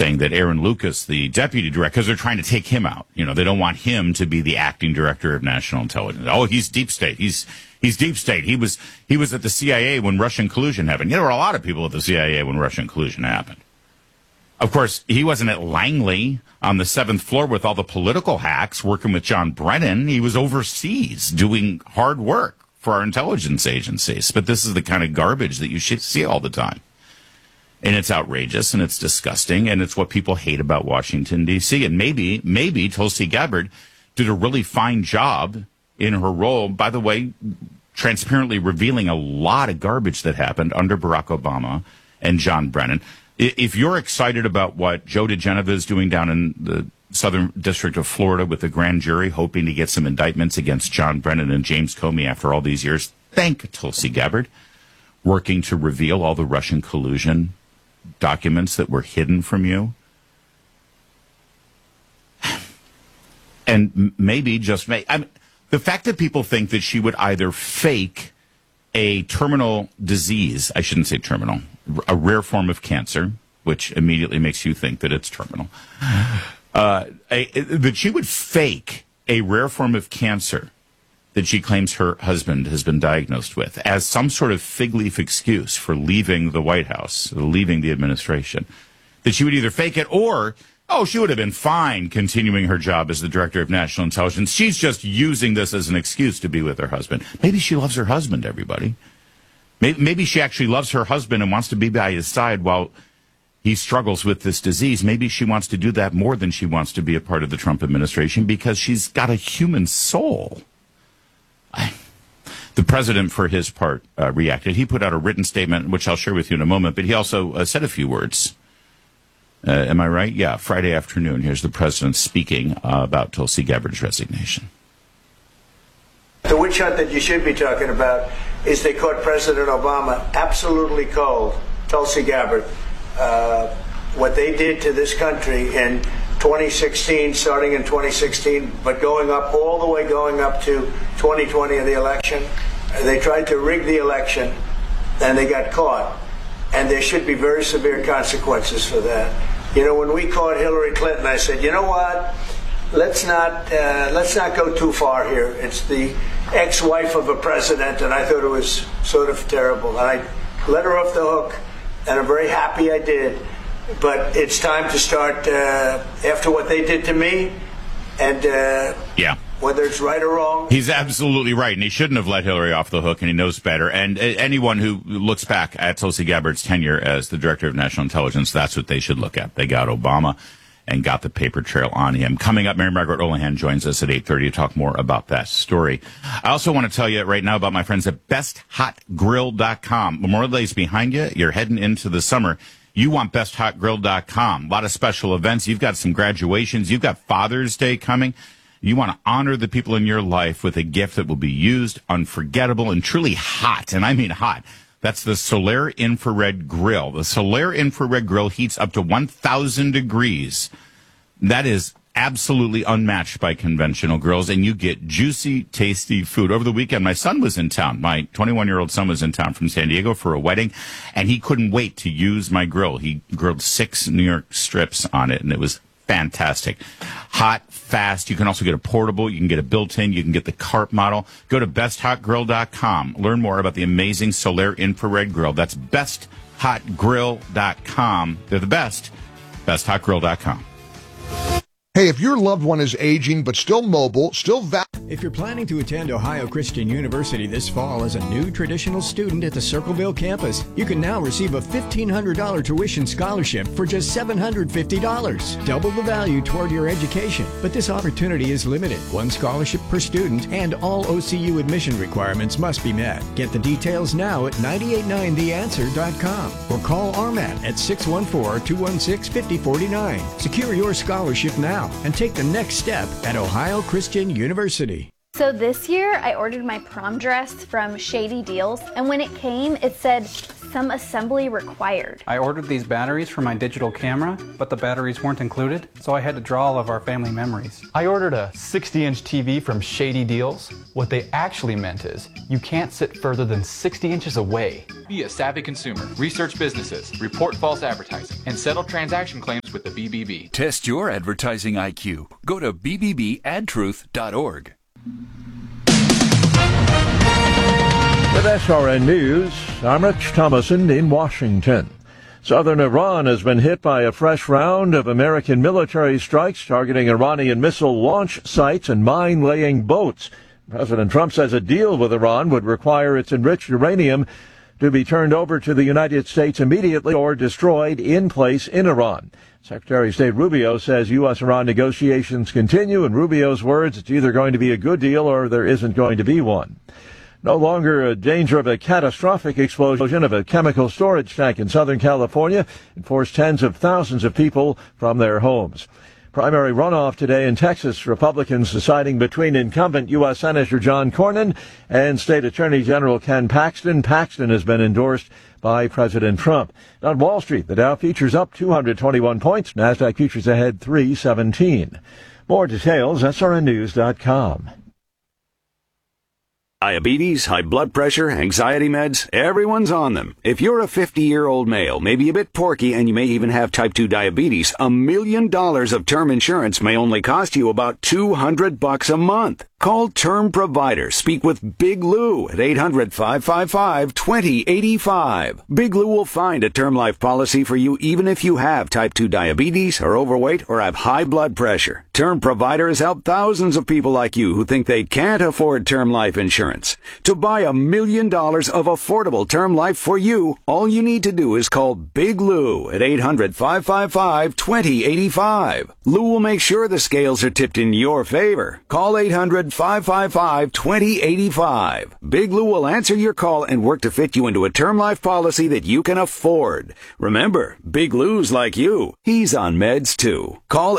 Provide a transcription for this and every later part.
saying that Aaron Lucas, the deputy director, because they're trying to take him out. You know, they don't want him to be the acting director of national intelligence. Oh, he's deep state. He's deep state. He was at the CIA when Russian collusion happened. There were a lot of people at the CIA when Russian collusion happened. Of course, he wasn't at Langley on the 7th floor with all the political hacks working with John Brennan. He was overseas doing hard work for our intelligence agencies. But this is the kind of garbage that you should see all the time. And it's outrageous and it's disgusting and it's what people hate about Washington, D.C. And maybe Tulsi Gabbard did a really fine job in her role, by the way, transparently revealing a lot of garbage that happened under Barack Obama and John Brennan. If you're excited about what Joe DeGeneva is doing down in the Southern District of Florida with the grand jury, hoping to get some indictments against John Brennan and James Comey after all these years, thank Tulsi Gabbard, working to reveal all the Russian collusion documents that were hidden from you. And maybe, the fact that people think that she would either fake a terminal disease, I shouldn't say terminal, a rare form of cancer, which immediately makes you think that it's terminal, that she would fake a rare form of cancer that she claims her husband has been diagnosed with as some sort of fig leaf excuse for leaving the White House, leaving the administration. That she would either fake it or, she would have been fine continuing her job as the director of national intelligence. She's just using this as an excuse to be with her husband. Maybe she loves her husband, everybody. Maybe she actually loves her husband and wants to be by his side while he struggles with this disease. Maybe she wants to do that more than she wants to be a part of the Trump administration because she's got a human soul. The president, for his part, reacted. He put out a written statement, which I'll share with you in a moment, but he also said a few words. Am I right? Yeah, Friday afternoon. Here's the president speaking about Tulsi Gabbard's resignation. The witch hunt that you should be talking about is they caught President Obama absolutely cold, Tulsi Gabbard. What they did to this country in 2016, starting in 2016, but going up to 2020 of the election. They tried to rig the election, and they got caught. And there should be very severe consequences for that. You know, when we caught Hillary Clinton, I said, you know what? Let's not go too far here. It's the ex-wife of a president, and I thought it was sort of terrible. And I let her off the hook, and I'm very happy I did. But it's time to start, after what they did to me, and whether it's right or wrong. He's absolutely right, and he shouldn't have let Hillary off the hook, and he knows better. And anyone who looks back at Tulsi Gabbard's tenure as the director of national intelligence, that's what they should look at. They got Obama and got the paper trail on him. Coming up, Mary Margaret Olahan joins us at 8:30 to talk more about that story. I also want to tell you right now about my friends at BestHotGrill.com. Memorial Day's behind you. You're heading into the summer. You want BestHotGrill.com. A lot of special events. You've got some graduations. You've got Father's Day coming. You want to honor the people in your life with a gift that will be used, unforgettable, and truly hot. And I mean hot. That's the Solaire Infrared Grill. The Solaire Infrared Grill heats up to 1,000 degrees. That is absolutely unmatched by conventional grills, and you get juicy, tasty food. Over the weekend, my son was in town. My 21-year-old son was in town from San Diego for a wedding, and he couldn't wait to use my grill. He grilled 6 New York strips on it, and it was fantastic. Hot, fast. You can also get a portable. You can get a built-in. You can get the carp model. Go to BestHotGrill.com. Learn more about the amazing Solaire Infrared Grill. That's BestHotGrill.com. They're the best. BestHotGrill.com. Hey, if your loved one is aging but still mobile, still If you're planning to attend Ohio Christian University this fall as a new traditional student at the Circleville campus, you can now receive a $1,500 tuition scholarship for just $750. Double the value toward your education. But this opportunity is limited. One scholarship per student, and all OCU admission requirements must be met. Get the details now at 989theanswer.com or call RMAT at 614-216-5049. Secure your scholarship now and take the next step at Ohio Christian University. So this year, I ordered my prom dress from Shady Deals, and when it came, it said, some assembly required. I ordered these batteries for my digital camera, but the batteries weren't included, so I had to draw all of our family memories. I ordered a 60-inch TV from Shady Deals. What they actually meant is, you can't sit further than 60 inches away. Be a savvy consumer, research businesses, report false advertising, and settle transaction claims with the BBB. Test your advertising IQ. Go to bbbadtruth.org. With SRN News, I'm Rich Thomason in Washington. Southern Iran has been hit by a fresh round of American military strikes targeting Iranian missile launch sites and mine-laying boats. President Trump says a deal with Iran would require its enriched uranium to be turned over to the United States immediately or destroyed in place in Iran. Secretary of State Rubio says U.S.-Iran negotiations continue. In Rubio's words, it's either going to be a good deal or there isn't going to be one. No longer a danger of a catastrophic explosion of a chemical storage tank in Southern California. It forced tens of thousands of people from their homes. Primary runoff today in Texas, Republicans deciding between incumbent U.S. Senator John Cornyn and State Attorney General Ken Paxton. Paxton has been endorsed by President Trump. On Wall Street, the Dow futures up 221 points. NASDAQ futures ahead 317. More details, srnnews.com. Diabetes, high blood pressure, anxiety meds, everyone's on them. If you're a 50-year-old male, maybe a bit porky, and you may even have type 2 diabetes, $1 million of term insurance may only cost you about $200 a month. Call Term Provider. Speak with Big Lou at 800-555-2085. Big Lou will find a term life policy for you even if you have type 2 diabetes, are overweight, or have high blood pressure. Term Provider has helped thousands of people like you who think they can't afford term life insurance. To buy $1 million of affordable term life for you, all you need to do is call Big Lou at 800-555-2085. Lou will make sure the scales are tipped in your favor. Call 800-555-2085. Big Lou will answer your call and work to fit you into a term life policy that you can afford. Remember, Big Lou's like you. He's on meds too. Call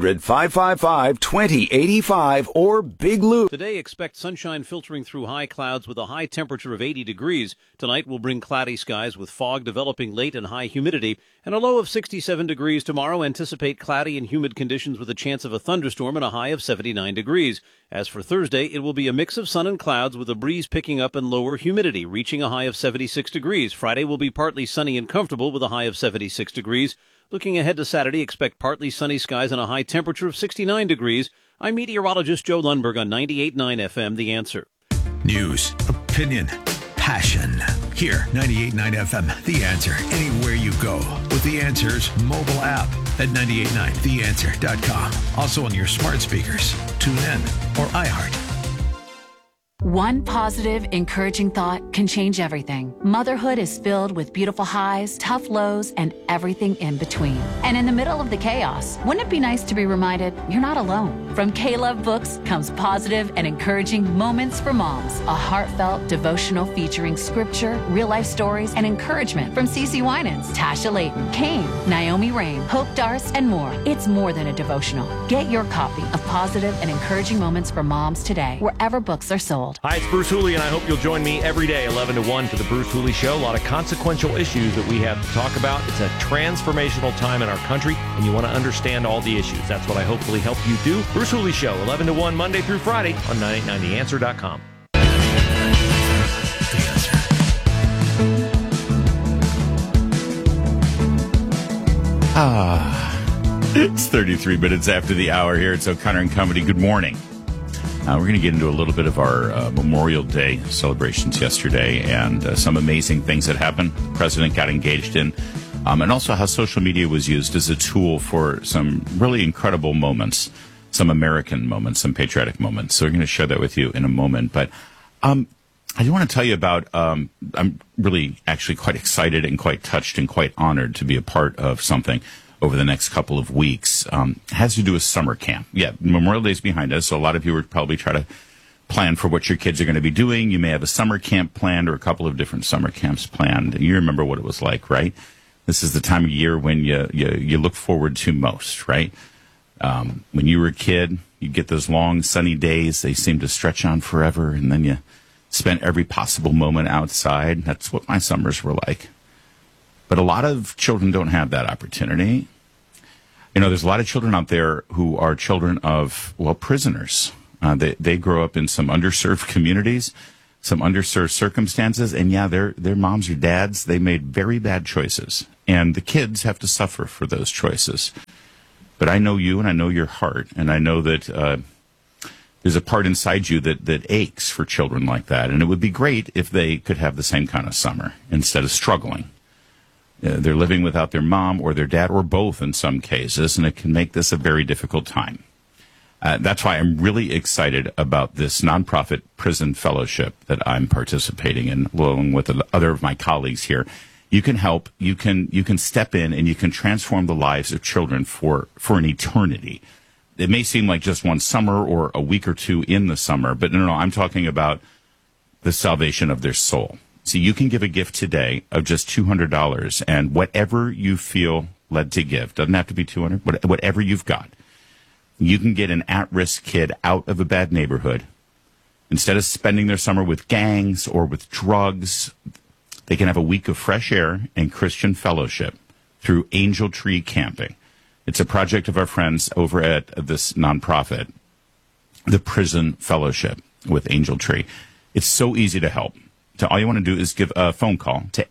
800-555-2085 or Big Lou. Today, expect sunshine filtering through high clouds with a high temperature of 80 degrees. Tonight will bring cloudy skies with fog developing late and high humidity. And a low of 67 degrees tomorrow. Anticipate cloudy and humid conditions with a chance of a thunderstorm and a high of 79 degrees. As for Thursday, it will be a mix of sun and clouds with a breeze picking up and lower humidity, reaching a high of 76 degrees. Friday will be partly sunny and comfortable with a high of 76 degrees. Looking ahead to Saturday, expect partly sunny skies and a high temperature of 69 degrees. I'm meteorologist Joe Lundberg on 98.9 FM, The Answer. News, opinion, passion. Here, 98.9 FM, The Answer. Anywhere you go with The Answer's mobile app at 98.9theanswer.com. Also on your smart speakers. Tune in or iHeart. One positive, encouraging thought can change everything. Motherhood is filled with beautiful highs, tough lows, and everything in between. And in the middle of the chaos, wouldn't it be nice to be reminded you're not alone? From K-Love Books comes positive and encouraging Moments for Moms, a heartfelt devotional featuring scripture, real-life stories, and encouragement from CeCe Winans, Tasha Layton, Kane, Naomi Rain, Hope Darst, and more. It's more than a devotional. Get your copy of Positive and Encouraging Moments for Moms today, wherever books are sold. Hi, it's Bruce Hooley, and I hope you'll join me every day, 11 to 1, for the Bruce Hooley Show. A lot of consequential issues that we have to talk about. It's a transformational time in our country, and you want to understand all the issues. That's what I hopefully help you do. Bruce Hooley Show, 11 to 1, Monday through Friday on 989theanswer.com. It's 33 minutes after the hour here. It's O'Connor and Company. Good morning. We're going to get into a little bit of our Memorial Day celebrations yesterday and some amazing things that happened. The president got engaged in, and also how social media was used as a tool for some really incredible moments, some American moments, some patriotic moments. So we're going to share that with you in a moment. But I do want to tell you about, I'm really actually quite excited and quite touched and quite honored to be a part of something over the next couple of weeks. Has to do with summer camp. Yeah, Memorial Day is behind us, so a lot of you would probably try to plan for what your kids are going to be doing. You may have a summer camp planned or a couple of different summer camps planned. You remember what it was like, right? This is the time of year when you look forward to most, right? When you were a kid, You get those long sunny days. They seem to stretch on forever, and then you spend every possible moment outside. That's what my summers were like. But a lot of children don't have that opportunity. You know, there's a lot of children out there who are children of, well, prisoners. They grow up in some underserved communities, some underserved circumstances, and yeah, their moms or dads, they made very bad choices. And the kids have to suffer for those choices. But I know you, and I know your heart, and I know that there's a part inside you that aches for children like that. And it would be great if they could have the same kind of summer instead of struggling. They're living without their mom or their dad, or both in some cases, and it can make this a very difficult time. That's why I'm really excited about this nonprofit prison fellowship that I'm participating in, along with other of my colleagues here. You can help, you can step in, and you can transform the lives of children for an eternity. It may seem like just one summer or a week or two in the summer, but no, I'm talking about the salvation of their soul. So you can give a gift today of just $200, and whatever you feel led to give, doesn't have to be $200, whatever you've got. You can get an at-risk kid out of a bad neighborhood. Instead of spending their summer with gangs or with drugs, they can have a week of fresh air and Christian fellowship through Angel Tree Camping. It's a project of our friends over at this nonprofit, the Prison Fellowship with Angel Tree. It's so easy to help. So all you want to do is give a phone call to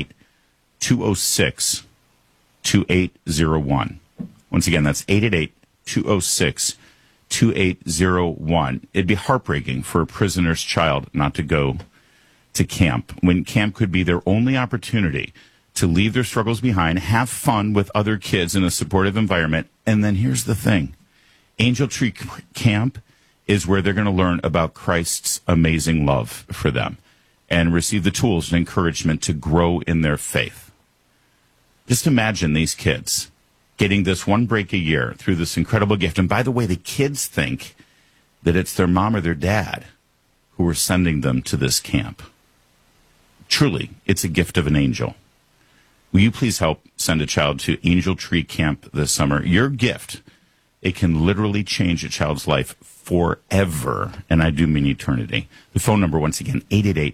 888-206-2801. Once again, that's 888-206-2801. It'd be heartbreaking for a prisoner's child not to go to camp, when camp could be their only opportunity to leave their struggles behind, have fun with other kids in a supportive environment. And then here's the thing. Angel Tree Camp is where they're going to learn about Christ's amazing love for them and receive the tools and encouragement to grow in their faith. Just imagine these kids getting this one break a year through this incredible gift. And by the way, the kids think that it's their mom or their dad who are sending them to this camp. Truly, it's a gift of an angel. Will you please help send a child to Angel Tree Camp this summer? Your gift, it can literally change a child's life forever, and I do mean eternity. The phone number, once again,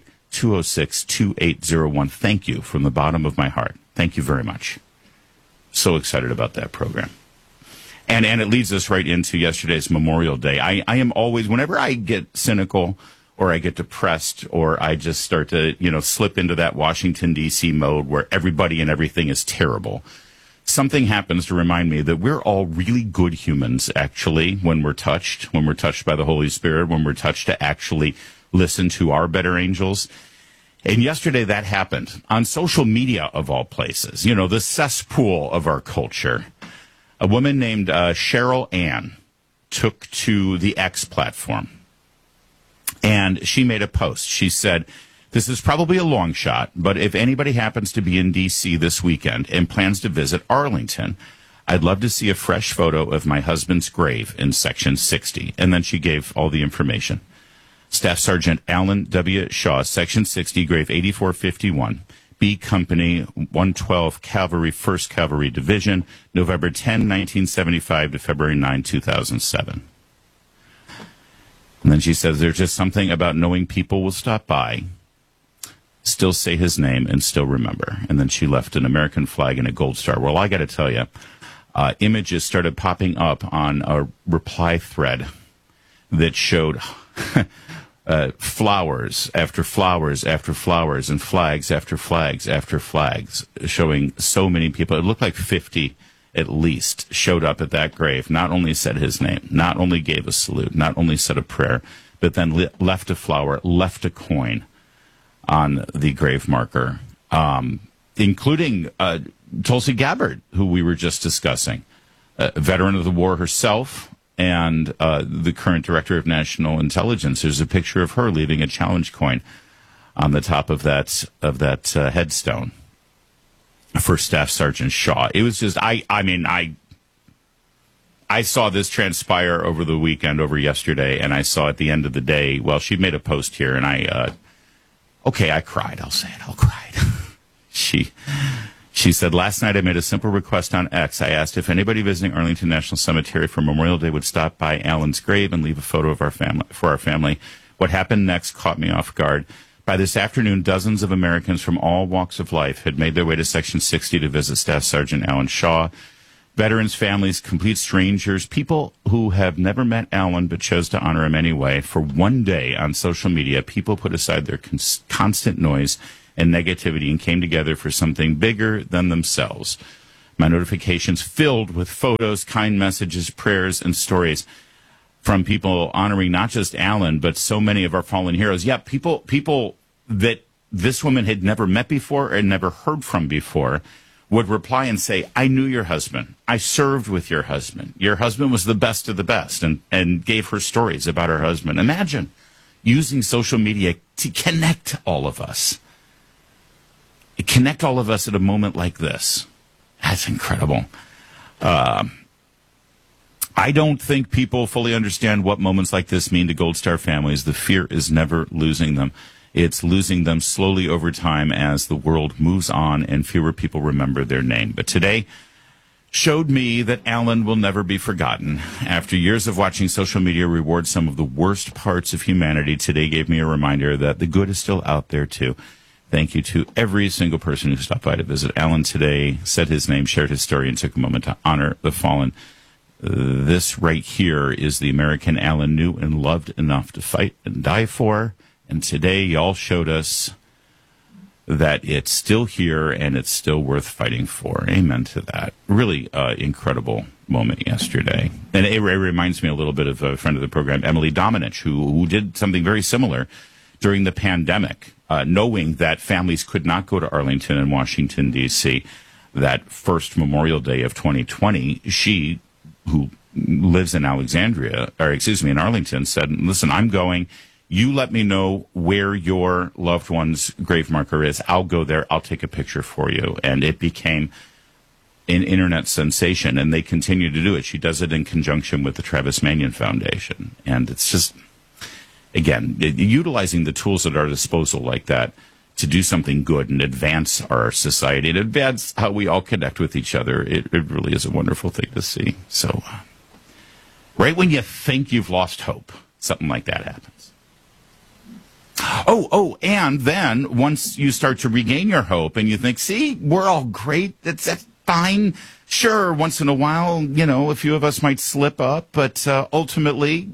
888-206-2801. Thank you from the bottom of my heart. Thank you very much. So excited about that program. And it leads us right into yesterday's Memorial Day. I am always, whenever I get cynical or I get depressed or I just start to, slip into that Washington, D.C. mode where everybody and everything is terrible, something happens to remind me that we're all really good humans, actually, when we're touched by the Holy Spirit, when we're touched to actually listen to our better angels. And yesterday that happened on social media, of all places, the cesspool of our culture. A woman named Cheryl Ann took to the X platform, and she made a post. She said, "This is probably a long shot, but if anybody happens to be in D.C. this weekend and plans to visit Arlington, I'd love to see a fresh photo of my husband's grave in Section 60. And then she gave all the information. Staff Sergeant Alan W. Shaw, Section 60, grave 8451, B Company 112 Cavalry, 1st Cavalry Division, November 10, 1975 to February 9, 2007. And then she says, "There's just something about knowing people will stop by, still say his name, and still remember." And then she left an American flag and a gold star. Well, I got to tell you, images started popping up on a reply thread that showed flowers after flowers after flowers and flags after flags after flags, showing so many people. It looked like 50 at least showed up at that grave, not only said his name, not only gave a salute, not only said a prayer, but then left a flower, left a coin on the grave marker, including Tulsi Gabbard, who we were just discussing, a veteran of the war herself, and the current director of national intelligence. There's a picture of her leaving a challenge coin on the top of that headstone for Staff Sergeant Shaw. It was just, I saw this transpire over the weekend, over yesterday, and I saw at the end of the day, well, she made a post here, and I cried. I'll say it. I'll cry. She She said, last night I made a simple request on X. I asked if anybody visiting Arlington National Cemetery for Memorial Day would stop by Alan's grave and leave a photo of our family. What happened next caught me off guard. By this afternoon, dozens of Americans from all walks of life had made their way to Section 60 to visit Staff Sergeant Alan Shaw. Veterans, families, complete strangers, people who have never met Alan but chose to honor him anyway. For one day on social media, people put aside their constant noise and negativity and came together for something bigger than themselves. My notifications filled with photos, kind messages, prayers, and stories from people honoring not just Alan, but so many of our fallen heroes. Yeah, people that this woman had never met before and never heard from before would reply and say, I knew your husband. I served with your husband. Your husband was the best of the best, and gave her stories about her husband. Imagine using social media to connect all of us. Connect all of us at a moment like this. That's incredible. I don't think people fully understand what moments like this mean to Gold Star families. The fear is never losing them. It's losing them slowly over time as the world moves on and fewer people remember their name. But today showed me that Alan will never be forgotten. After years of watching social media reward some of the worst parts of humanity, today gave me a reminder that the good is still out there too. Thank you to every single person who stopped by to visit Alan today, said his name, shared his story, and took a moment to honor the fallen. This right here is the American Alan knew and loved enough to fight and die for. And today, y'all showed us that it's still here and it's still worth fighting for. Amen to that. Really incredible moment yesterday. And it reminds me a little bit of a friend of the program, Emily Dominich, who did something very similar during the pandemic, knowing that families could not go to Arlington and Washington, D.C. that first Memorial Day of 2020. She, who lives in in Arlington, said, listen, I'm going. You let me know where your loved one's grave marker is. I'll go there. I'll take a picture for you. And it became an internet sensation, and they continue to do it. She does it in conjunction with the Travis Manion Foundation. And it's just, again, utilizing the tools at our disposal like that to do something good and advance our society and advance how we all connect with each other. It really is a wonderful thing to see. So right when you think you've lost hope, something like that happens. Oh, and then once you start to regain your hope and you think, see, we're all great, that's fine. Sure, once in a while, a few of us might slip up, but ultimately,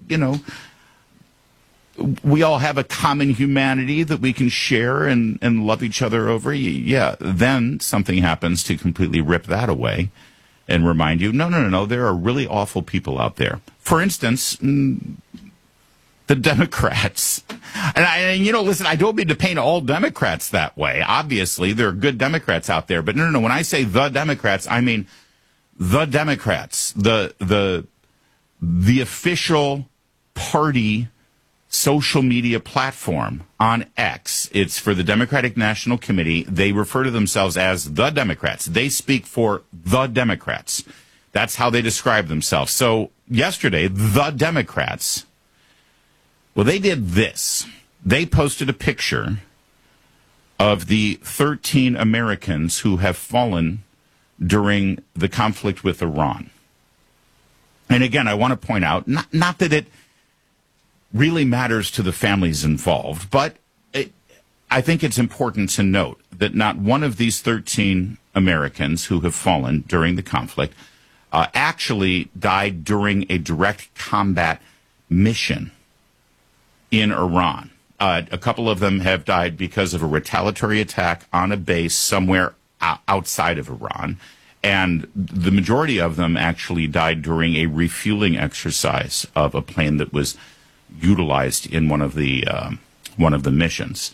we all have a common humanity that we can share and love each other over. Yeah, then something happens to completely rip that away and remind you, no, there are really awful people out there. For instance, the Democrats. And listen, I don't mean to paint all Democrats that way. Obviously, there are good Democrats out there. But no. When I say the Democrats, I mean the Democrats, the official party social media platform on X. It's for the Democratic National Committee. They refer to themselves as the Democrats. They speak for the Democrats. That's how they describe themselves. So yesterday, the Democrats, well, they did this. They posted a picture of the 13 Americans who have fallen during the conflict with Iran. And again, I want to point out, not that it really matters to the families involved, but I think it's important to note that not one of these 13 Americans who have fallen during the conflict actually died during a direct combat mission in Iran. A couple of them have died because of a retaliatory attack on a base somewhere outside of Iran. And the majority of them actually died during a refueling exercise of a plane that was utilized in one of the missions.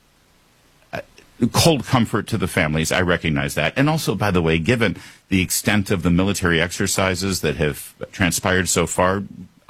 Cold comfort to the families, I recognize that. And also, by the way, given the extent of the military exercises that have transpired so far,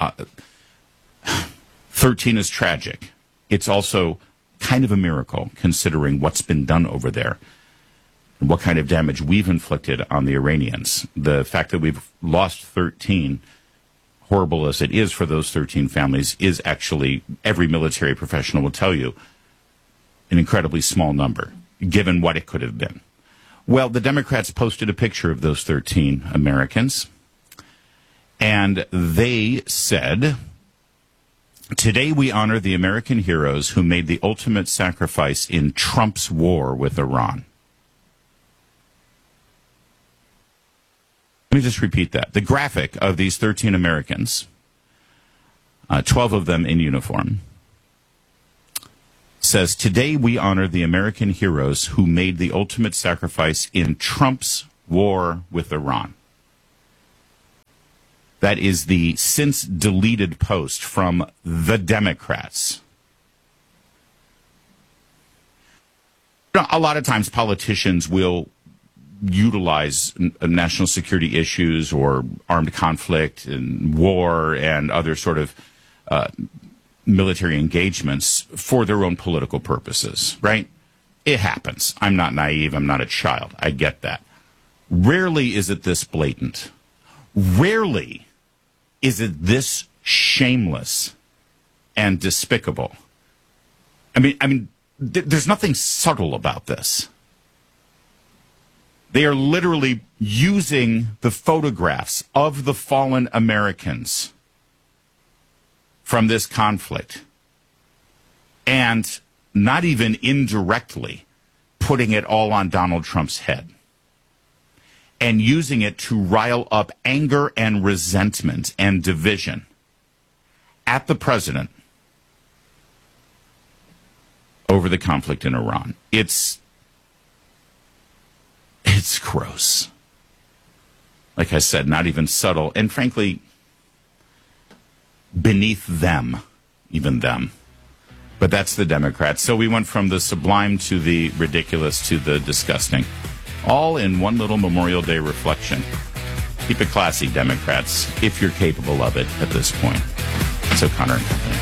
13 is tragic. It's also kind of a miracle, considering what's been done over there and what kind of damage we've inflicted on the Iranians. The fact that we've lost 13, horrible as it is for those 13 families, is actually, every military professional will tell you, an incredibly small number, given what it could have been. Well, the Democrats posted a picture of those 13 Americans, and they said, "Today we honor the American heroes who made the ultimate sacrifice in Trump's war with Iran." Let me just repeat that. The graphic of these 13 Americans, 12 of them in uniform, says, "Today we honor the American heroes who made the ultimate sacrifice in Trump's war with Iran." That is the since deleted post from the Democrats. A lot of times politicians will utilize national security issues or armed conflict and war and other sort of military engagements for their own political purposes, right? It happens. I'm not naive. I'm not a child. I get that. Rarely is it this blatant. Rarely is it this shameless and despicable. I mean, there's nothing subtle about this. They are literally using the photographs of the fallen Americans from this conflict and not even indirectly putting it all on Donald Trump's head and using it to rile up anger and resentment and division at the president over the conflict in Iran. It's gross. Like I said, not even subtle, and frankly, beneath them, even them. But that's the Democrats. So we went from the sublime to the ridiculous to the disgusting, all in one little Memorial Day reflection. Keep it classy, Democrats, if you're capable of it at this point. So Connor and Company.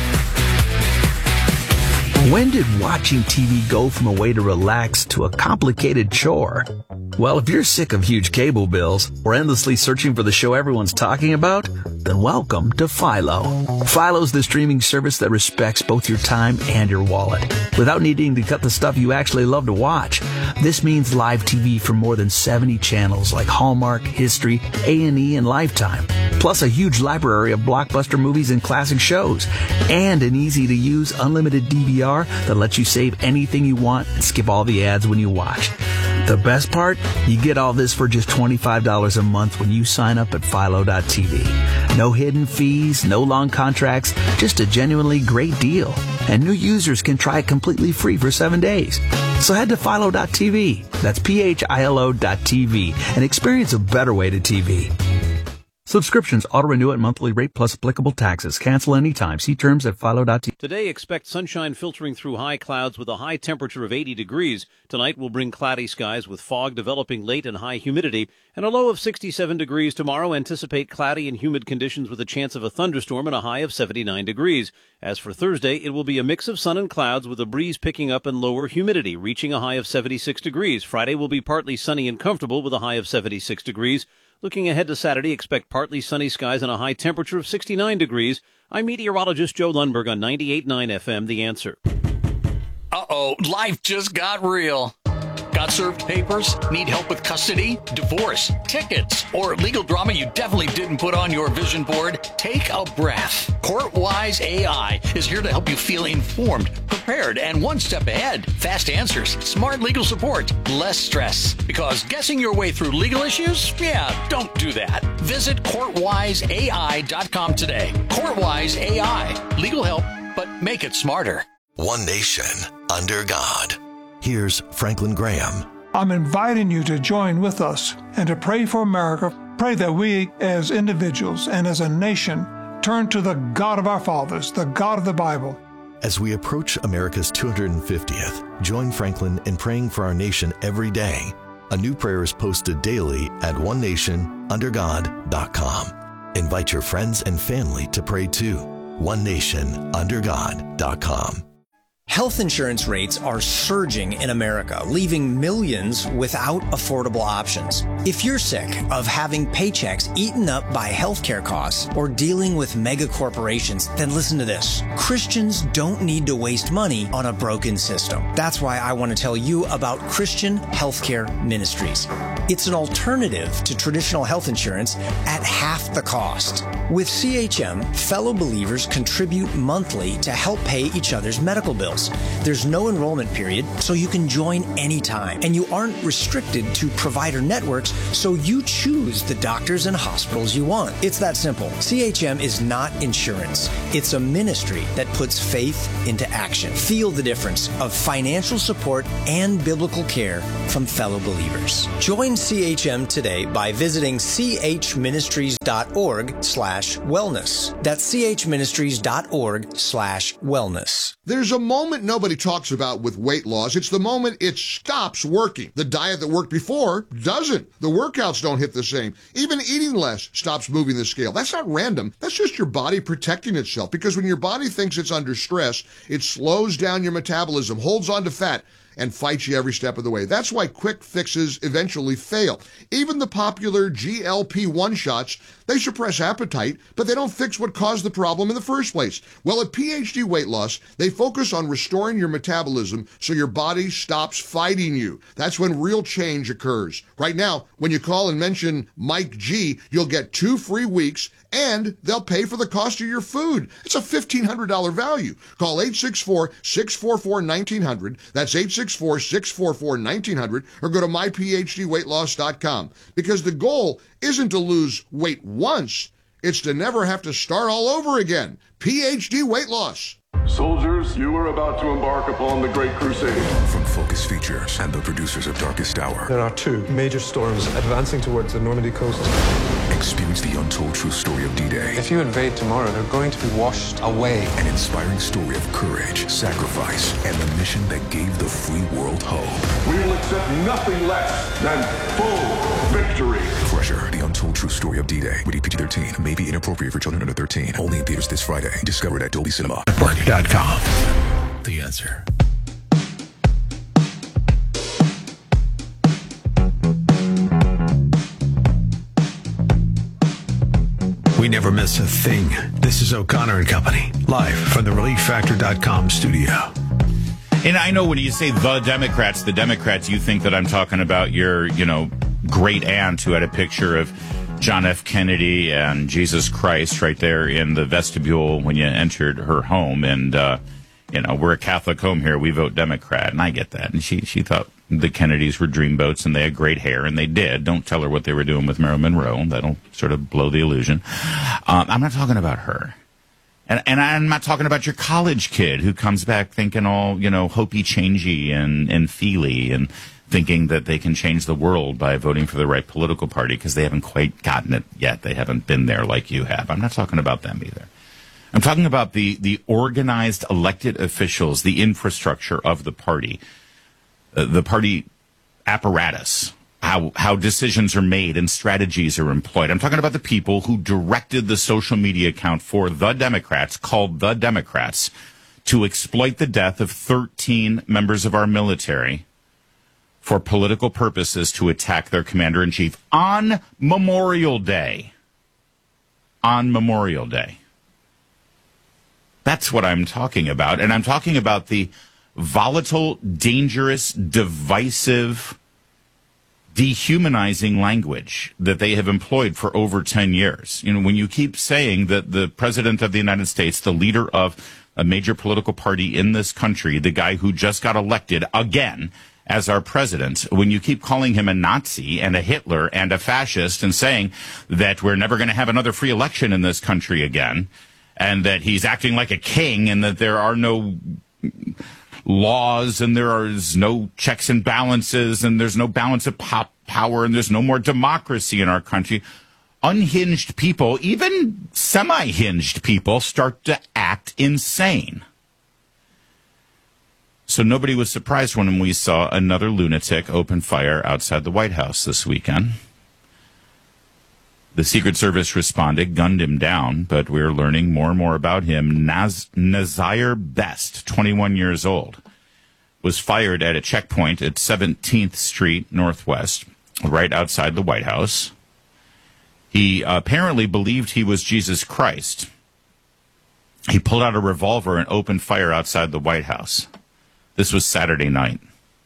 When did watching TV go from a way to relax to a complicated chore? Well, if you're sick of huge cable bills or endlessly searching for the show everyone's talking about, then welcome to Philo. Philo's the streaming service that respects both your time and your wallet without needing to cut the stuff you actually love to watch. This means live TV from more than 70 channels like Hallmark, History, A&E, and Lifetime, plus a huge library of blockbuster movies and classic shows, and an easy-to-use unlimited DVR that lets you save anything you want and skip all the ads when you watch. The best part? You get all this for just $25 a month when you sign up at Philo.tv. No hidden fees, no long contracts, just a genuinely great deal. And new users can try it completely free for 7 days. So head to Philo.tv. That's PHILO.tv and experience a better way to TV. Subscriptions auto-renew at monthly rate plus applicable taxes. Cancel anytime. See terms at Philo.tv. Today, expect sunshine filtering through high clouds with a high temperature of 80 degrees. Tonight will bring cloudy skies with fog developing late and high humidity. And a low of 67 degrees tomorrow. Anticipate cloudy and humid conditions with a chance of a thunderstorm and a high of 79 degrees. As for Thursday, it will be a mix of sun and clouds with a breeze picking up and lower humidity, reaching a high of 76 degrees. Friday will be partly sunny and comfortable with a high of 76 degrees. Looking ahead to Saturday, expect partly sunny skies and a high temperature of 69 degrees. I'm meteorologist Joe Lundberg on 98.9 FM, The Answer. Uh-oh, life just got real. Got served papers? Need help with custody, divorce, tickets, or legal drama you definitely didn't put on your vision board? Take a breath. CourtWise AI is here to help you feel informed, prepared, and one step ahead. Fast answers, smart legal support, less stress. Because guessing your way through legal issues? Yeah, don't do that. Visit CourtWiseAI.com today. CourtWise AI. Legal help, but make it smarter. One nation under God. Here's Franklin Graham. I'm inviting you to join with us and to pray for America. Pray that we as individuals and as a nation turn to the God of our fathers, the God of the Bible. As we approach America's 250th, join Franklin in praying for our nation every day. A new prayer is posted daily at onenationundergod.com. Invite your friends and family to pray too. onenationundergod.com. Health insurance rates are surging in America, leaving millions without affordable options. If you're sick of having paychecks eaten up by healthcare costs or dealing with mega corporations, then listen to this. Christians don't need to waste money on a broken system. That's why I want to tell you about Christian Healthcare Ministries. It's an alternative to traditional health insurance at half the cost. With CHM, fellow believers contribute monthly to help pay each other's medical bills. There's no enrollment period, so you can join anytime. And you aren't restricted to provider networks, so you choose the doctors and hospitals you want. It's that simple. CHM is not insurance. It's a ministry that puts faith into action. Feel the difference of financial support and biblical care from fellow believers. Join CHM today by visiting chministries.org/wellness. That's chministries.org/wellness. There's a moment nobody talks about with weight loss. It's the moment it stops working. The diet that worked before doesn't. The workouts don't hit the same. Even eating less stops moving the scale. That's not random. That's just your body protecting itself, because when your body thinks it's under stress, it slows down your metabolism, holds on to fat, and fights you every step of the way. That's why quick fixes eventually fail. Even the popular GLP-1 shots, they suppress appetite, but they don't fix what caused the problem in the first place. Well, at PhD Weight Loss, they focus on restoring your metabolism so your body stops fighting you. That's when real change occurs. Right now, when you call and mention Mike G, you'll get 2 free weeks, and they'll pay for the cost of your food. It's a $1,500 value. Call 864-644-1900. That's 864-644-1900, or go to myphdweightloss.com. Because the goal isn't to lose weight once, it's to never have to start all over again. PhD Weight Loss. Soldiers, you are about to embark upon the Great Crusade. From Focus Features and the producers of Darkest Hour. There are 2 major storms advancing towards the Normandy coast. Experience the untold true story of D-Day. If you invade tomorrow, they're going to be washed away. An inspiring story of courage, sacrifice, and the mission that gave the free world hope. We will accept nothing less than full victory. Crusher, the untold true story of D-Day. Rated PG-13. May be inappropriate for children under 13. Only in theaters this Friday. Discovered at Dolby Cinema. Network.com. The Answer. We never miss a thing. This is O'Connor and Company, live from the ReliefFactor.com studio. And I know when you say the Democrats, you think that I'm talking about your, great aunt who had a picture of John F. Kennedy and Jesus Christ right there in the vestibule when you entered her home. And, we're a Catholic home here. We vote Democrat. And I get that. And she thought the Kennedys were dreamboats and they had great hair, and they did. Don't tell her what they were doing with Marilyn Monroe. That'll sort of blow the illusion. I'm not talking about her. And I'm not talking about your college kid who comes back thinking all, hopey-changey and feely and thinking that they can change the world by voting for the right political party because they haven't quite gotten it yet. They haven't been there like you have. I'm not talking about them either. I'm talking about the organized elected officials, the infrastructure of the party apparatus, how decisions are made and strategies are employed. I'm talking about the people who directed the social media account for the Democrats, called The Democrats, to exploit the death of 13 members of our military for political purposes to attack their commander-in-chief on Memorial Day. On Memorial Day. That's what I'm talking about. And I'm talking about the volatile, dangerous, divisive, dehumanizing language that they have employed for over 10 years. When you keep saying that the President of the United States, the leader of a major political party in this country, the guy who just got elected again as our president, when you keep calling him a Nazi and a Hitler and a fascist and saying that we're never going to have another free election in this country again, and that he's acting like a king and that there are no laws and there is no checks and balances and there's no balance of power and there's no more democracy in our country, unhinged people, even semi-hinged people, start to act insane. So nobody was surprised when we saw another lunatic open fire outside the White House this weekend. The Secret Service responded, gunned him down, but we're learning more and more about him. Nazir Best, 21 years old, was fired at a checkpoint at 17th Street Northwest, right outside the White House. He apparently believed he was Jesus Christ. He pulled out a revolver and opened fire outside the White House. This was Saturday night.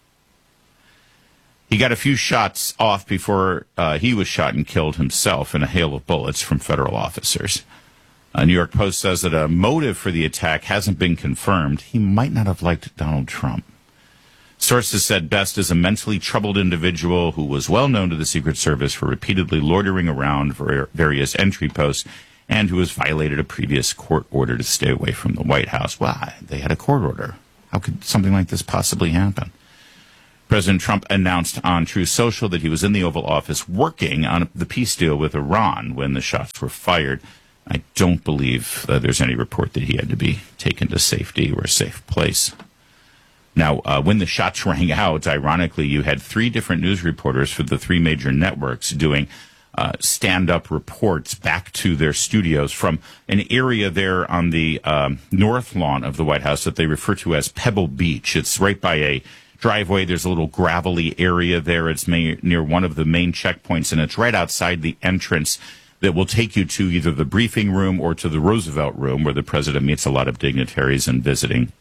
He got a few shots off before he was shot and killed himself in a hail of bullets from federal officers. New York Post says that a motive for the attack hasn't been confirmed. He might not have liked Donald Trump. Sources said Best is a mentally troubled individual who was well known to the Secret Service for repeatedly loitering around various entry posts and who has violated a previous court order to stay away from the White House. Why? They had a court order. How could something like this possibly happen? President Trump announced on Truth Social that he was in the Oval Office working on the peace deal with Iran when the shots were fired. I don't believe there's any report that he had to be taken to safety or a safe place. Now, when the shots rang out, ironically, you had 3 different news reporters for the 3 major networks doing stand-up reports back to their studios from an area there on the north lawn of the White House that they refer to as Pebble Beach. It's right by a driveway. There's a little gravelly area there. It's near one of the main checkpoints, and it's right outside the entrance that will take you to either the briefing room or to the Roosevelt Room, where the president meets a lot of dignitaries and visiting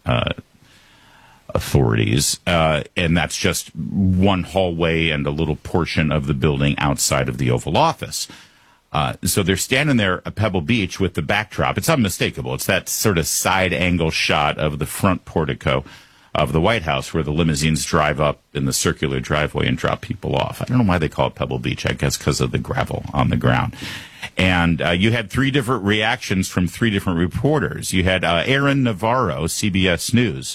authorities, and that's just one hallway and a little portion of the building outside of the Oval Office. So they're standing there at Pebble Beach with the backdrop. It's unmistakable. It's that sort of side angle shot of the front portico of the White House where the limousines drive up in the circular driveway and drop people off. I don't know why they call it Pebble Beach. I guess because of the gravel on the ground. And you had 3 different reactions from 3 different reporters. You had Aaron Navarro, CBS News,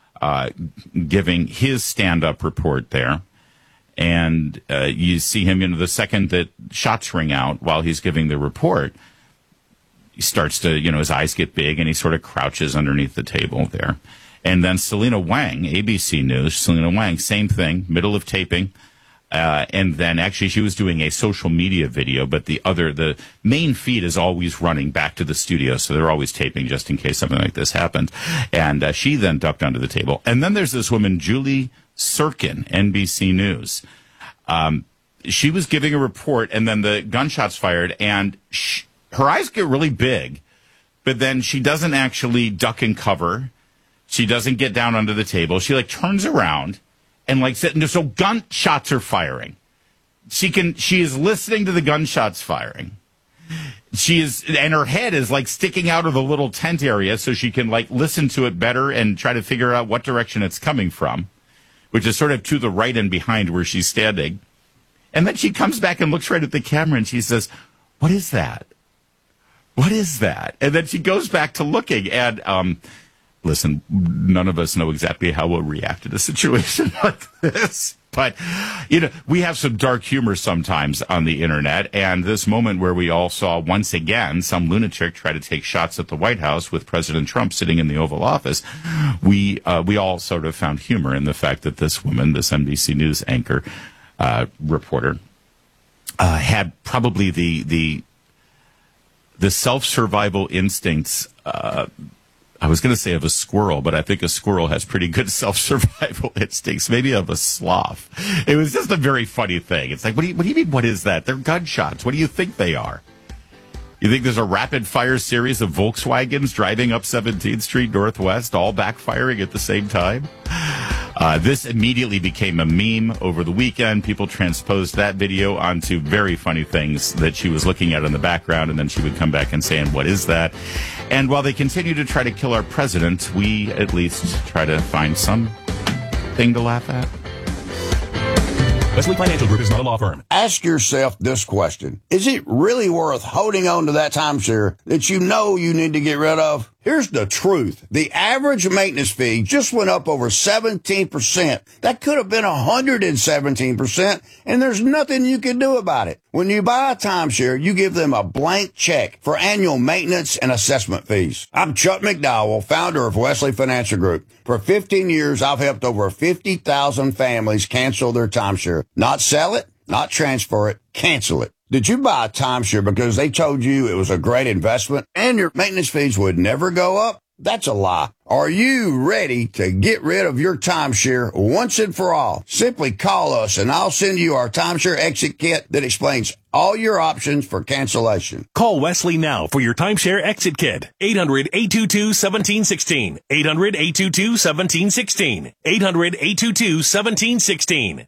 giving his stand-up report there. And you see him, the second that shots ring out while he's giving the report, he starts to, his eyes get big and he sort of crouches underneath the table there. And then Selena Wang, ABC News, Selena Wang, same thing, middle of taping. And then actually she was doing a social media video, but the main feed is always running back to the studio. So they're always taping just in case something like this happened. And she then ducked under the table. And then there's this woman, Julie Sirkin, NBC News. She was giving a report and then the gunshots fired and her eyes get really big, but then she doesn't actually duck and cover. She doesn't get down under the table. She turns around and sitting there. So gunshots are firing. She is listening to the gunshots firing. And her head is sticking out of the little tent area so she can listen to it better and try to figure out what direction it's coming from, which is sort of to the right and behind where she's standing. And then she comes back and looks right at the camera and she says, "What is that? What is that?" And then she goes back to looking and, listen, none of us know exactly how we'll react in a situation like this. But, we have some dark humor sometimes on the internet. And this moment where we all saw once again some lunatic try to take shots at the White House with President Trump sitting in the Oval Office, we all sort of found humor in the fact that this woman, this NBC News anchor, reporter, had probably the self-survival instincts, I was going to say of a squirrel, but I think a squirrel has pretty good self-survival instincts, maybe of a sloth. It was just a very funny thing. It's what do you mean, what is that? They're gunshots. What do you think they are? You think there's a rapid-fire series of Volkswagens driving up 17th Street Northwest, all backfiring at the same time? This immediately became a meme over the weekend. People transposed that video onto very funny things that she was looking at in the background, and then she would come back and say, "What is that?" And while they continue to try to kill our president, we at least try to find some thing to laugh at. Wesley Financial Group is not a law firm. Ask yourself this question. Is it really worth holding on to that timeshare that you know you need to get rid of? Here's the truth. The average maintenance fee just went up over 17%. That could have been 117%, and there's nothing you can do about it. When you buy a timeshare, you give them a blank check for annual maintenance and assessment fees. I'm Chuck McDowell, founder of Wesley Financial Group. For 15 years, I've helped over 50,000 families cancel their timeshare. Not sell it, not transfer it, cancel it. Did you buy a timeshare because they told you it was a great investment and your maintenance fees would never go up? That's a lie. Are you ready to get rid of your timeshare once and for all? Simply call us and I'll send you our timeshare exit kit that explains all your options for cancellation. Call Wesley now for your timeshare exit kit. 800-822-1716. 800-822-1716. 800-822-1716.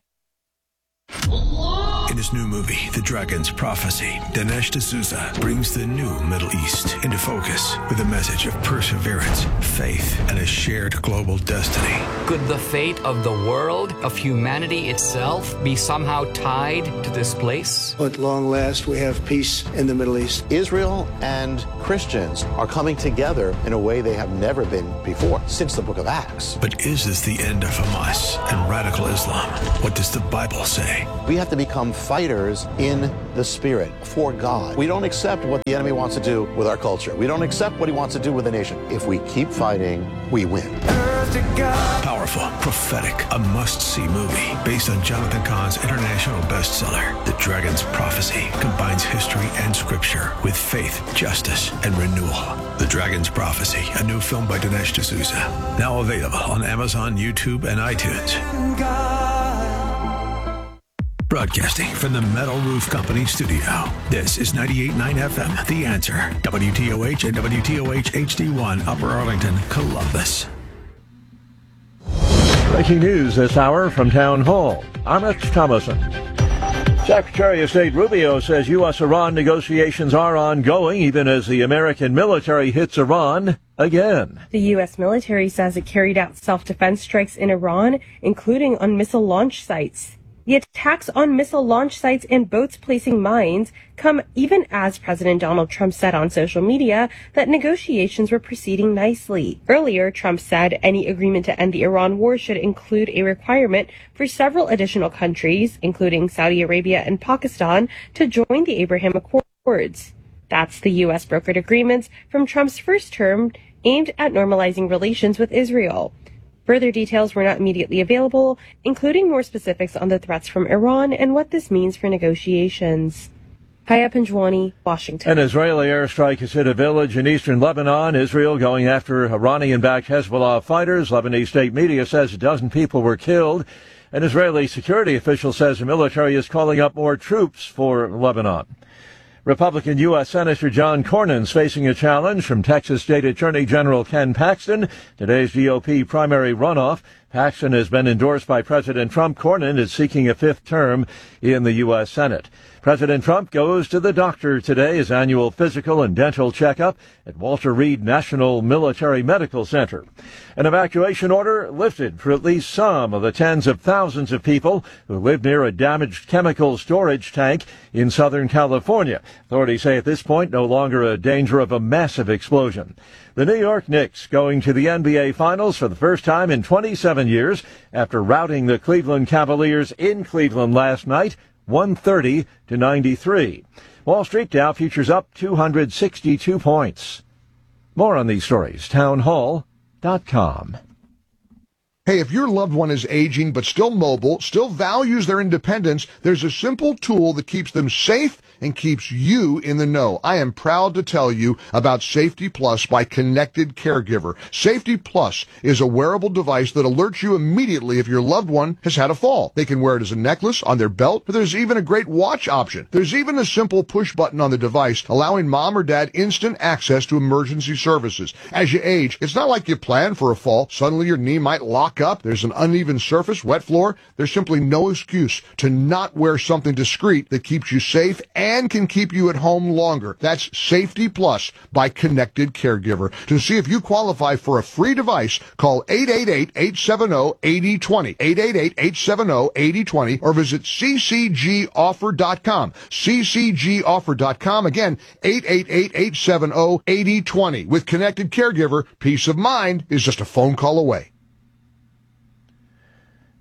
In his new movie, The Dragon's Prophecy, Dinesh D'Souza brings the new Middle East into focus with a message of perseverance, faith, and a shared global destiny. Could the fate of the world, of humanity itself, be somehow tied to this place? At long last, we have peace in the Middle East. Israel and Christians are coming together in a way they have never been before, since the book of Acts. But is this the end of Hamas and radical Islam? What does the Bible say? We have to become fighters in the spirit for God. We don't accept what the enemy wants to do with our culture. We don't accept what he wants to do with the nation. If we keep fighting, we win. Powerful, prophetic, a must-see movie based on Jonathan Cahn's international bestseller. The Dragon's Prophecy combines history and scripture with faith, justice, and renewal. The Dragon's Prophecy, a new film by Dinesh D'Souza. Now available on Amazon, YouTube, and iTunes. Broadcasting from the Metal Roof Company studio. This is 98.9 FM, The Answer. WTOH and WTOH HD1, Upper Arlington, Columbus. Breaking news this hour from Town Hall. I'm Rich Thomason. Secretary of State Rubio says U.S.-Iran negotiations are ongoing even as the American military hits Iran again. The U.S. military says it carried out self-defense strikes in Iran, including on missile launch sites. The attacks on missile launch sites and boats placing mines come even as President Donald Trump said on social media that negotiations were proceeding nicely. Earlier, Trump said any agreement to end the Iran war should include a requirement for several additional countries, including Saudi Arabia and Pakistan, to join the Abraham Accords. That's the U.S. brokered agreements from Trump's first term aimed at normalizing relations with Israel. Further details were not immediately available, including more specifics on the threats from Iran and what this means for negotiations. Kaya Panjwani, Washington. An Israeli airstrike has hit a village in eastern Lebanon. Israel going after Iranian-backed Hezbollah fighters. Lebanese state media says a dozen people were killed. An Israeli security official says the military is calling up more troops for Lebanon. Republican U.S. Senator John Cornyn's facing a challenge from Texas State Attorney General Ken Paxton. Today's GOP primary runoff. Paxton has been endorsed by President Trump. Cornyn is seeking a fifth term in the U.S. Senate. President Trump goes to the doctor today, his annual physical and dental checkup at Walter Reed National Military Medical Center. An evacuation order lifted for at least some of the tens of thousands of people who live near a damaged chemical storage tank in Southern California. Authorities say at this point no longer a danger of a massive explosion. The New York Knicks going to the NBA Finals for the first time in 27 years after routing the Cleveland Cavaliers in Cleveland last night, 130-93. Wall Street Dow futures up 262 points. More on these stories, townhall.com. Hey, if your loved one is aging but still mobile, still values their independence, there's a simple tool that keeps them safe and keeps you in the know. I am proud to tell you about Safety Plus by Connected Caregiver. Safety Plus is a wearable device that alerts you immediately if your loved one has had a fall. They can wear it as a necklace, on their belt, but there's even a great watch option. There's even a simple push button on the device allowing mom or dad instant access to emergency services. As you age, it's not like you planned for a fall. Suddenly your knee might lock up. There's an uneven surface, wet floor. There's simply no excuse to not wear something discreet that keeps you safe and can keep you at home longer. That's Safety Plus by Connected Caregiver. To see if you qualify for a free device, call 888-870-8020, 888-870-8020, or visit ccgoffer.com, ccgoffer.com. Again, 888-870-8020. With Connected Caregiver, peace of mind is just a phone call away.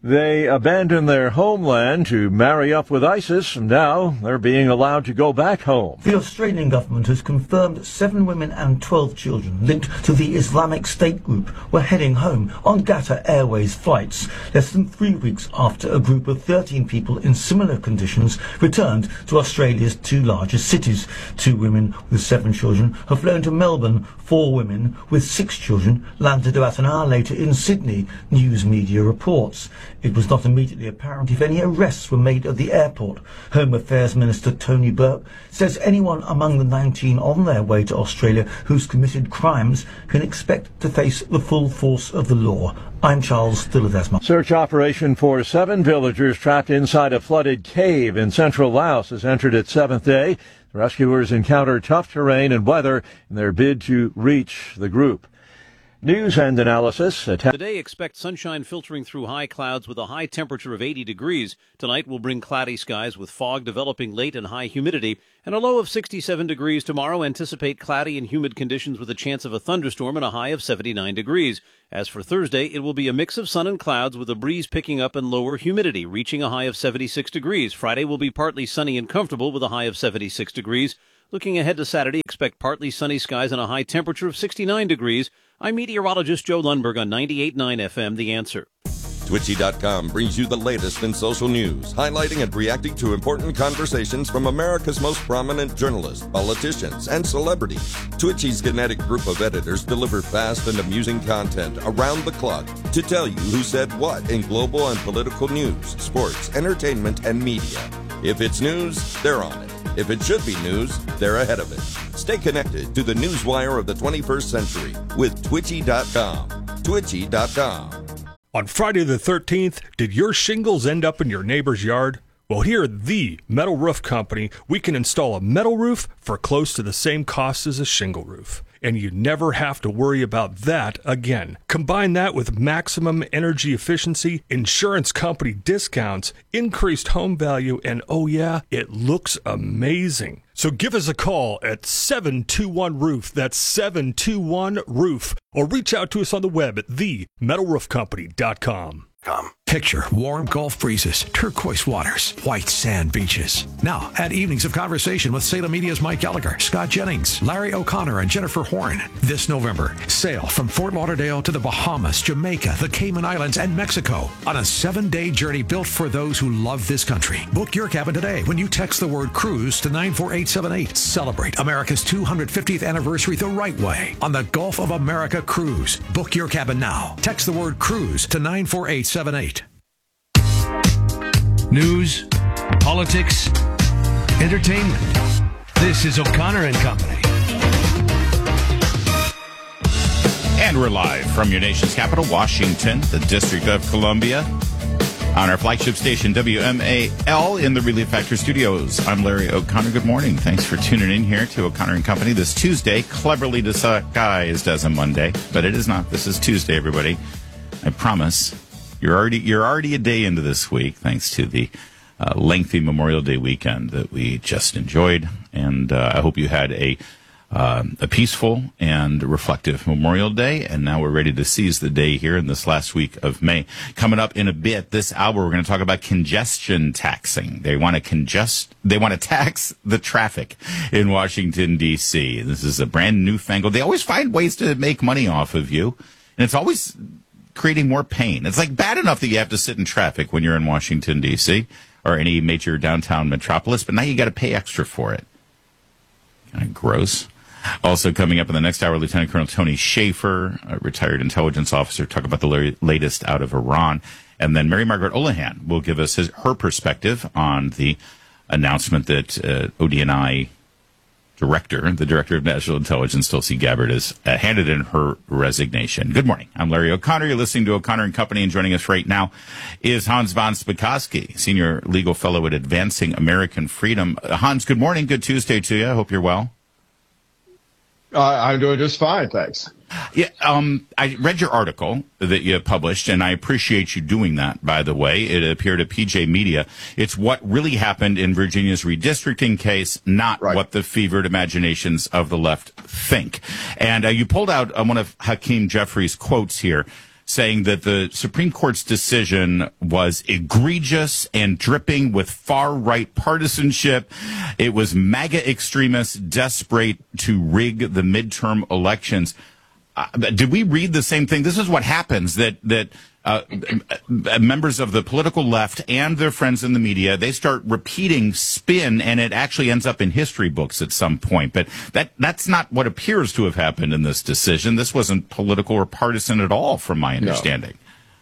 They abandoned their homeland to marry up with ISIS, and now they're being allowed to go back home. The Australian government has confirmed 7 women and 12 children linked to the Islamic State group were heading home on Qatar Airways flights, less than 3 weeks after a group of 13 people in similar conditions returned to Australia's 2 largest cities. 2 women with 7 children have flown to Melbourne. 4 women with 6 children landed about an hour later in Sydney, news media reports. It was not immediately apparent if any arrests were made at the airport. Home Affairs Minister Tony Burke says anyone among the 19 on their way to Australia who's committed crimes can expect to face the full force of the law. I'm Charles Dilladesma. Search operation for 7 villagers trapped inside a flooded cave in central Laos has entered its 7th day. The rescuers encounter tough terrain and weather in their bid to reach the group. News and analysis. Today, expect sunshine filtering through high clouds with a high temperature of 80 degrees. Tonight will bring cloudy skies with fog developing late and high humidity. And a low of 67 degrees tomorrow. Anticipate cloudy and humid conditions with a chance of a thunderstorm and a high of 79 degrees. As for Thursday, it will be a mix of sun and clouds with a breeze picking up and lower humidity, reaching a high of 76 degrees. Friday will be partly sunny and comfortable with a high of 76 degrees. Looking ahead to Saturday, expect partly sunny skies and a high temperature of 69 degrees. I'm meteorologist Joe Lundberg on 98.9 FM, The Answer. Twitchy.com brings you the latest in social news, highlighting and reacting to important conversations from America's most prominent journalists, politicians, and celebrities. Twitchy's kinetic group of editors deliver fast and amusing content around the clock to tell you who said what in global and political news, sports, entertainment, and media. If it's news, they're on it. If it should be news, they're ahead of it. Stay connected to the newswire of the 21st century with Twitchy.com. Twitchy.com. On Friday the 13th, did your shingles end up in your neighbor's yard? Well, here at the Metal Roof Company, we can install a metal roof for close to the same cost as a shingle roof. And you never have to worry about that again. Combine that with maximum energy efficiency, insurance company discounts, increased home value, and oh yeah, it looks amazing. So give us a call at 721-ROOF. That's 721-ROOF. Or reach out to us on the web at themetalroofcompany.com. Picture warm Gulf breezes, turquoise waters, white sand beaches. Now, add evenings of conversation with Salem Media's Mike Gallagher, Scott Jennings, Larry O'Connor, and Jennifer Horn. This November, sail from Fort Lauderdale to the Bahamas, Jamaica, the Cayman Islands, and Mexico on a 7-day journey built for those who love this country. Book your cabin today when you text the word cruise to 94878. Celebrate America's 250th anniversary the right way on the Gulf of America Cruise. Book your cabin now. Text the word cruise to 94878. News, politics, entertainment. This is O'Connor and Company. And we're live from your nation's capital, Washington, the District of Columbia, on our flagship station, WMAL, in the Relief Factor Studios. I'm Larry O'Connor. Good morning. Thanks for tuning in here to O'Connor and Company this Tuesday, cleverly disguised as a Monday, but it is not. This is Tuesday, everybody. I promise. You're already a day into this week, thanks to the lengthy Memorial Day weekend that we just enjoyed, and I hope you had a peaceful and reflective Memorial Day. And now we're ready to seize the day here in this last week of May. Coming up in a bit, this hour, we're going to talk about congestion taxing. They want to tax the traffic in Washington D.C. This is a brand newfangled. They always find ways to make money off of you, and it's always creating more pain. It's like bad enough that you have to sit in traffic when you're in Washington, D.C. or any major downtown metropolis, but now you got to pay extra for it. Kind of gross. Also coming up in the next hour, Lieutenant Colonel Tony Shaffer, a retired intelligence officer, talk about the latest out of Iran. And then Mary Margaret Olohan will give us her perspective on the announcement that ODNI the Director of National Intelligence, Tulsi Gabbard, has handed in her resignation. Good morning. I'm Larry O'Connor. You're listening to O'Connor and Company, and joining us right now is Hans von Spakovsky, Senior Legal Fellow at Advancing American Freedom. Hans, good morning. Good Tuesday to you. I hope you're well. I'm doing just fine, thanks. Yeah, I read your article that you published, and I appreciate you doing that, by the way. It appeared at PJ Media. It's what really happened in Virginia's redistricting case, not what the fevered imaginations of the left think. And you pulled out one of Hakeem Jeffrey's quotes here, saying that the Supreme Court's decision was egregious and dripping with far-right partisanship. It was MAGA extremists desperate to rig the midterm elections. Did we read the same thing? This is what happens, that members of the political left and their friends in the media, they start repeating spin, and it actually ends up in history books at some point. But that's not what appears to have happened in this decision. This wasn't political or partisan at all, from my understanding.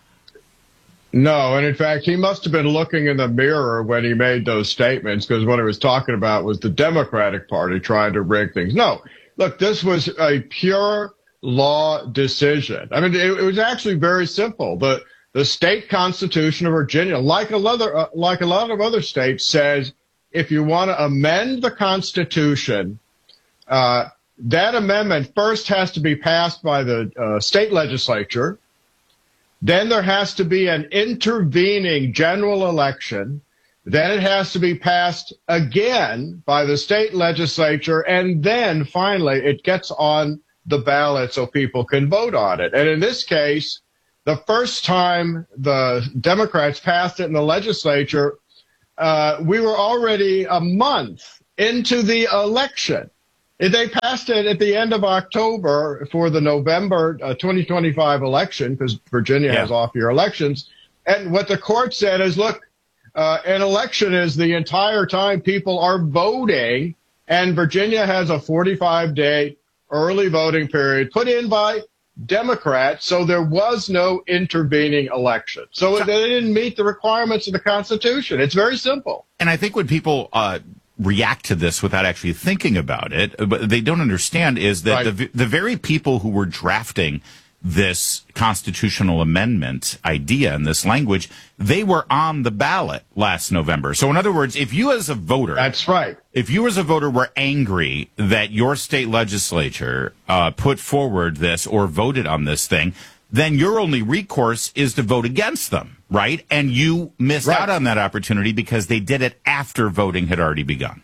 No, and in fact, he must have been looking in the mirror when he made those statements, because what he was talking about was the Democratic Party trying to rig things. No, look, this was a pure law decision. I mean, it was actually very simple. The state constitution of Virginia, like a lot of other states, says if you want to amend the Constitution, that amendment first has to be passed by the state legislature. Then there has to be an intervening general election. Then it has to be passed again by the state legislature. And then finally it gets on the ballot so people can vote on it. And in this case, the first time the Democrats passed it in the legislature, we were already a month into the election. They passed it at the end of October for the November 2025 election, because Virginia has off-year elections. And what the court said is, look, an election is the entire time people are voting, and Virginia has a 45-day early voting period put in by Democrats, so there was no intervening election. So they didn't meet the requirements of the Constitution. It's very simple. And I think when people react to this without actually thinking about it, but they don't understand is that the very people who were drafting this constitutional amendment idea and this language, they were on the ballot last November. So in other words, if you as a voter, that's right. If you as a voter were angry that your state legislature put forward this or voted on this thing, then your only recourse is to vote against them, right? And you missed out on that opportunity because they did it after voting had already begun.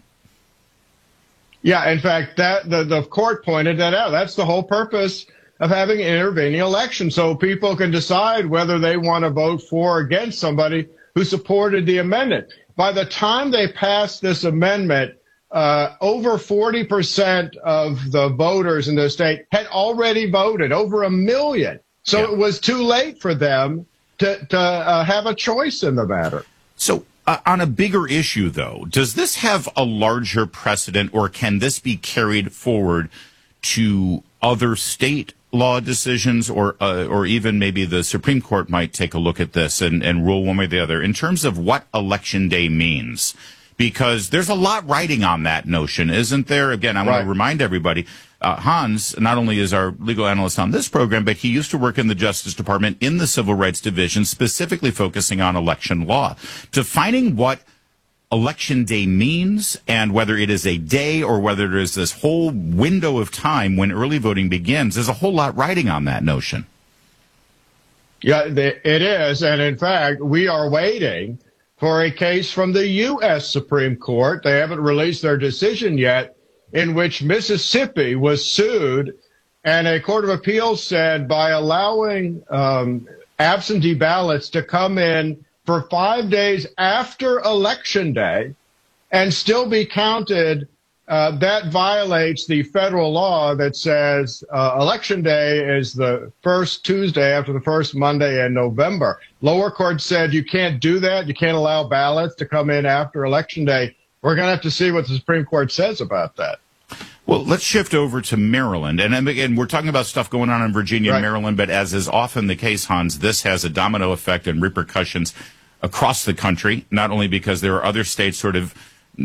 Yeah, in fact, that the court pointed that out. That's the whole purpose of having an intervening election, so people can decide whether they want to vote for or against somebody who supported the amendment. By the time they passed this amendment, over 40% of the voters in the state had already voted, over 1 million. So it was too late for them to have a choice in the matter. So on a bigger issue, though, does this have a larger precedent, or can this be carried forward to other state law decisions, or even maybe the Supreme Court might take a look at this and rule one way or the other in terms of what Election Day means? Because there's a lot riding on that notion, isn't there? Again, I want to remind everybody, Hans not only is our legal analyst on this program, but he used to work in the Justice Department in the Civil Rights Division, specifically focusing on election law. Defining what Election Day means and whether it is a day or whether there is this whole window of time when early voting begins, there's a whole lot riding on that notion. Yeah, it is. And in fact, we are waiting for a case from the U.S. Supreme Court. They haven't released their decision yet, in which Mississippi was sued. And a court of appeals said by allowing absentee ballots to come in for 5 days after Election Day and still be counted, that violates the federal law that says Election Day is the first Tuesday after the first Monday in November. Lower court said you can't do that. You can't allow ballots to come in after Election Day. We're going to have to see what the Supreme Court says about that. Well, let's shift over to Maryland. And again, we're talking about stuff going on in Virginia and Maryland, but as is often the case, Hans, this has a domino effect and repercussions across the country, not only because there are other states sort of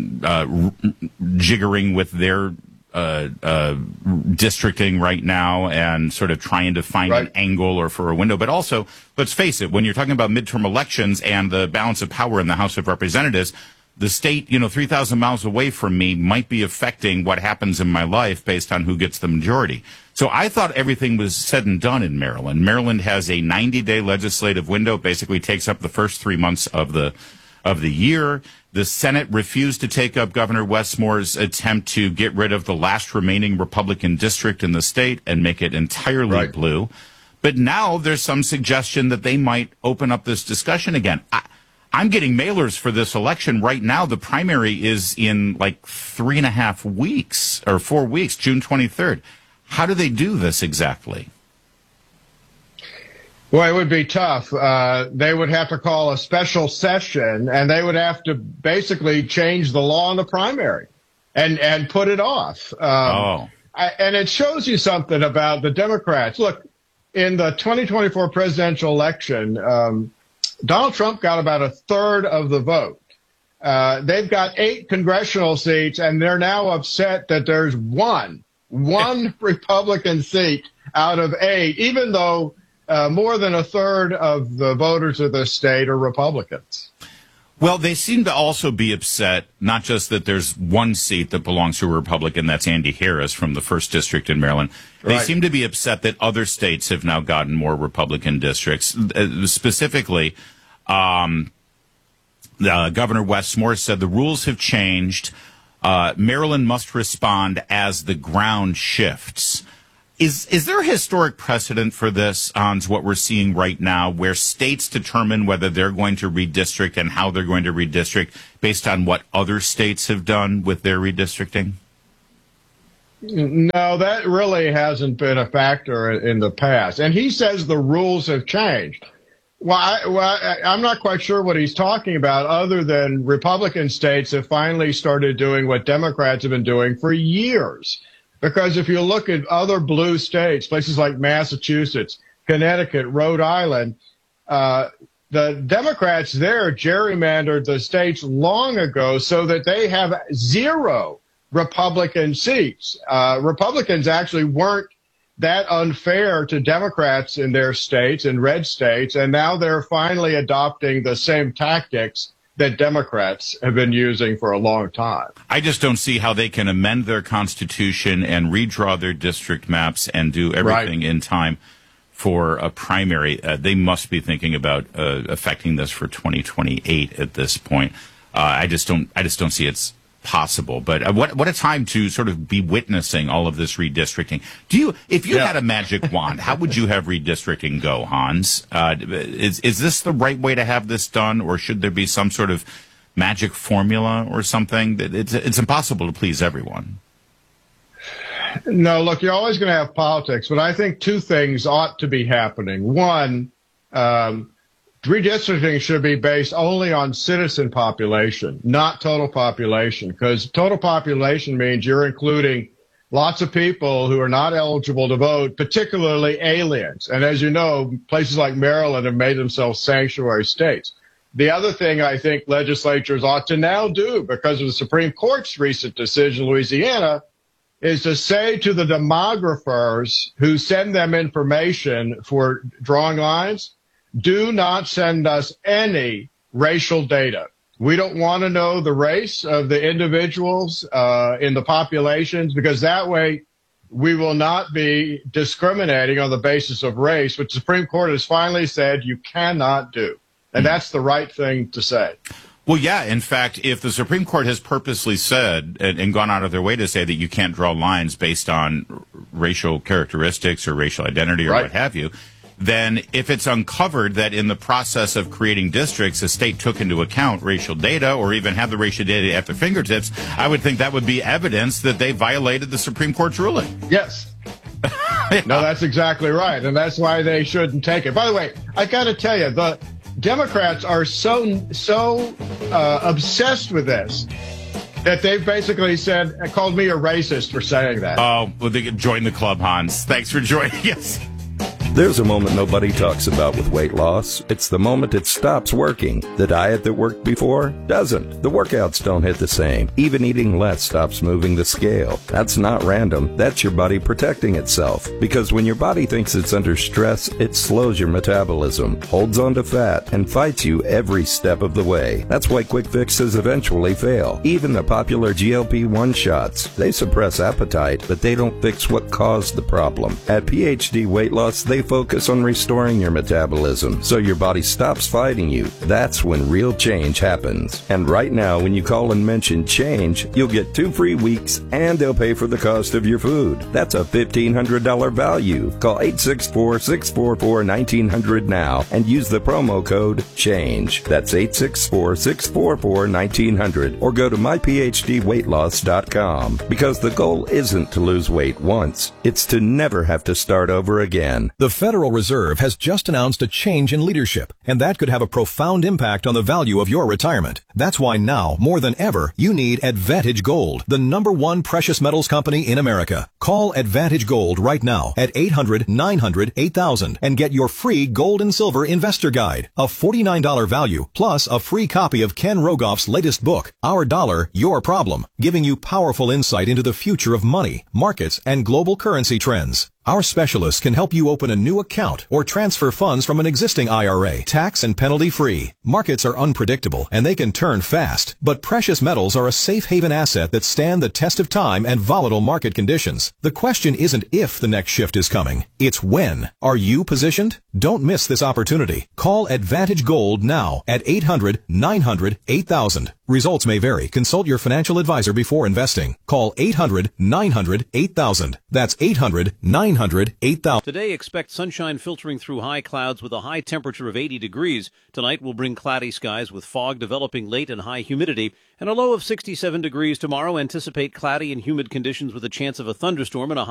jiggering with their districting right now and sort of trying to find an angle or for a window, but also, let's face it, when you're talking about midterm elections and the balance of power in the House of Representatives, the state, 3,000 miles away from me might be affecting what happens in my life based on who gets the majority. So I thought everything was said and done in Maryland. Maryland has a 90-day legislative window, basically takes up the first 3 months of the year. The Senate refused to take up Governor Westmore's attempt to get rid of the last remaining Republican district in the state and make it entirely blue. But now there's some suggestion that they might open up this discussion again. I'm getting mailers for this election right now. The primary is in like 3.5 weeks or 4 weeks, June 23rd. How do they do this exactly? Well, it would be tough. They would have to call a special session, and they would have to basically change the law in the primary and put it off. And it shows you something about the Democrats. Look, in the 2024 presidential election, Donald Trump got about a third of the vote. They've got 8 congressional seats, and they're now upset that there's one Republican seat out of 8, even though more than a third of the voters of the state are Republicans. Well, they seem to also be upset, not just that there's one seat that belongs to a Republican, that's Andy Harris from the 1st District in Maryland. They seem to be upset that other states have now gotten more Republican districts. Specifically, Governor Wes Moore said the rules have changed. Maryland must respond as the ground shifts. Is there a historic precedent for this on what we're seeing right now, where states determine whether they're going to redistrict and how they're going to redistrict based on what other states have done with their redistricting? No, that really hasn't been a factor in the past. And he says the rules have changed. Well, I'm not quite sure what he's talking about, other than Republican states have finally started doing what Democrats have been doing for years. Because if you look at other blue states, places like Massachusetts, Connecticut, Rhode Island, the Democrats there gerrymandered the states long ago so that they have 0 Republican seats. Republicans actually weren't that unfair to Democrats in their states, in red states, and now they're finally adopting the same tactics that Democrats have been using for a long time. I just don't see how they can amend their constitution and redraw their district maps and do everything in time for a primary. They must be thinking about affecting this for 2028 at this point. I just don't see it's possible. But what a time to sort of be witnessing all of this redistricting. If you had a magic wand, how would you have redistricting go, Hans? Is this the right way to have this done, or should there be some sort of magic formula or something? It's impossible to please everyone. No, look, you're always going to have politics, but I think 2 things ought to be happening. One, redistricting should be based only on citizen population, not total population, because total population means you're including lots of people who are not eligible to vote, particularly aliens. And as you know, places like Maryland have made themselves sanctuary states. The other thing I think legislatures ought to now do, because of the Supreme Court's recent decision in Louisiana, is to say to the demographers who send them information for drawing lines, do not send us any racial data. We don't want to know the race of the individuals in the populations, because that way we will not be discriminating on the basis of race, which the Supreme Court has finally said you cannot do. And that's the right thing to say. Well, yeah. In fact, if the Supreme Court has purposely said and gone out of their way to say that you can't draw lines based on racial characteristics or racial identity or what have you, then if it's uncovered that in the process of creating districts, a state took into account racial data or even have the racial data at their fingertips, I would think that would be evidence that they violated the Supreme Court's ruling. Yes. No, that's exactly right. And that's why they shouldn't take it. By the way, I got to tell you, the Democrats are so obsessed with this that they've basically called me a racist for saying that. Oh, well, they could join the club, Hans. Thanks for joining us. There's a moment nobody talks about with weight loss. It's the moment it stops working. The diet that worked before doesn't. The workouts don't hit the same. Even eating less stops moving the scale. That's not random. That's your body protecting itself. Because when your body thinks it's under stress, it slows your metabolism, holds on to fat, and fights you every step of the way. That's why quick fixes eventually fail. Even the popular GLP-1 shots. They suppress appetite, but they don't fix what caused the problem. At PhD Weight Loss, they focus on restoring your metabolism so your body stops fighting you. That's when real change happens. And right now, when you call and mention change, you'll get 2 free weeks and they'll pay for the cost of your food. That's a $1,500 value. Call 864-644-1900 now and use the promo code CHANGE. That's 864-644-1900 or go to myphdweightloss.com, because the goal isn't to lose weight once. It's to never have to start over again. The Federal Reserve has just announced a change in leadership, and that could have a profound impact on the value of your retirement. That's why now, more than ever, you need Advantage Gold, the #1 precious metals company in America. Call Advantage Gold right now at 800-900-8000 and get your free gold and silver investor guide, a $49 value, plus a free copy of Ken Rogoff's latest book, Our Dollar, Your Problem, giving you powerful insight into the future of money, markets, and global currency trends. Our specialists can help you open a new account or transfer funds from an existing IRA, tax and penalty free. Markets are unpredictable and they can turn fast, but precious metals are a safe haven asset that stand the test of time and volatile market conditions. The question isn't if the next shift is coming, it's when. Are you positioned? Don't miss this opportunity. Call Advantage Gold now at 800-900-8000. Results may vary. Consult your financial advisor before investing. Call 800-900-8000. That's 800-900-8000. Today, expect sunshine filtering through high clouds with a high temperature of 80 degrees. Tonight will bring cloudy skies with fog developing late and high humidity. And a low of 67 degrees tomorrow. Anticipate cloudy and humid conditions with a chance of a thunderstorm and a